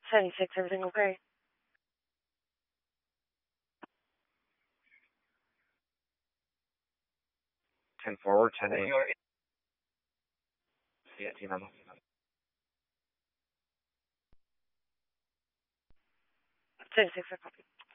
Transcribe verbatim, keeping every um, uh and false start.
seventy-six, everything okay? ten forward, ten eight. Yeah, team number. seventy-six, I copy.